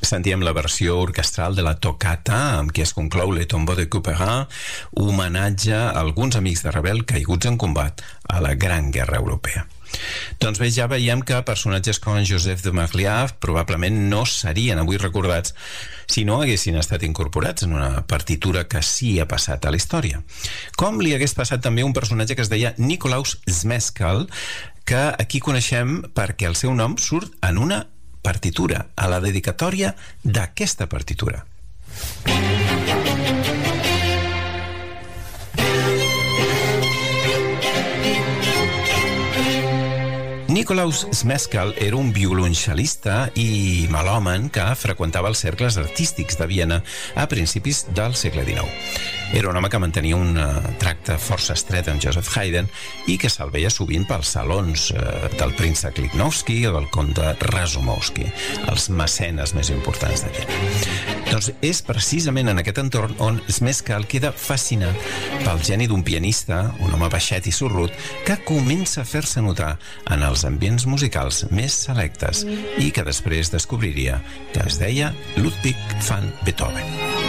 sentíem la versió orquestral de la Toccata, amb què es conclou Le Tombeau de Couperin, homenatge a alguns amics de Ravel caiguts en combat a la Gran Guerra Europea. Doncs bé, ja veiem que personatges com Joseph de Magliaf probablement no serien avui recordats si no haguessin estat incorporats en una partitura que sí ha passat a la història. Com li hagués passat també un personatge que es deia Nikolaus Zmeskal, que aquí coneixem perquè el seu nom surt en una partitura, a la dedicatòria d'aquesta partitura. Nikolaus Zmeskal era un violoncel·lista i melòman que freqüentava els cercles artístics de Viena a principis del segle XIX. Era un home que mantenia un tracte força estret amb Joseph Haydn i que se'l veia sovint pels salons del príncep Lichnowsky o del comte Razumowski, els mecenes més importants de Viena. Doncs és precisament en aquest entorn on Zmeskal queda fascinat pel geni d'un pianista, un home baixet i sorrut, que comença a fer-se notar en els ambients musicals més selectes i que després descobriria que es deia Ludwig van Beethoven.